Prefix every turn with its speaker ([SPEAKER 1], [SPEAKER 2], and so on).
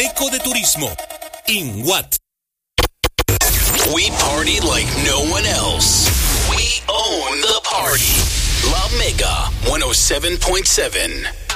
[SPEAKER 1] Eco de Turismo. In what?
[SPEAKER 2] We party like no one else. We own the party. La Mega 107.7.